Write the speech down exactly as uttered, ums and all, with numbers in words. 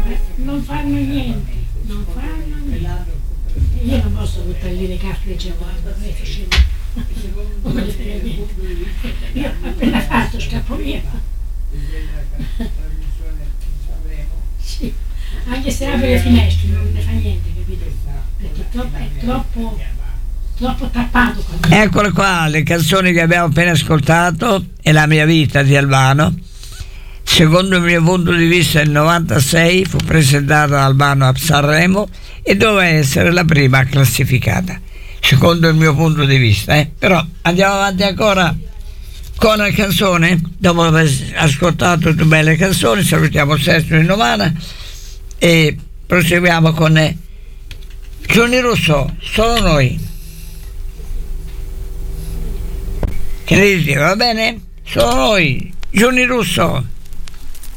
non fanno niente, non fanno niente. Io non posso buttare lì le carte di Giovanni, non me ne frega niente. Io ho appena fatto, scappo via. Sì, anche se apre le finestre non ne fa niente, capito? Perché è troppo, è troppo, troppo tappato. Eccole qua le canzoni che abbiamo appena ascoltato e La mia vita di Albano. Secondo il mio punto di vista il novantasei fu presentata da Albano a Sanremo e doveva essere la prima classificata, secondo il mio punto di vista, eh? Però andiamo avanti ancora con la canzone. Dopo aver ascoltato due belle canzoni salutiamo Sergio di Novara e proseguiamo con eh, Gianni Russo, Solo noi. Che ne dite, va bene? Solo noi, Gianni Russo.